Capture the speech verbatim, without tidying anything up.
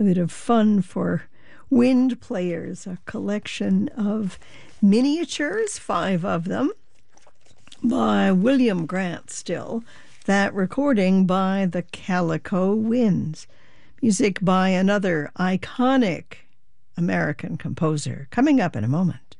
a bit of fun for wind players, a collection of miniatures, five of them, by William Grant Still. That recording by the Calico Winds. Music by another iconic American composer. Coming up in a moment.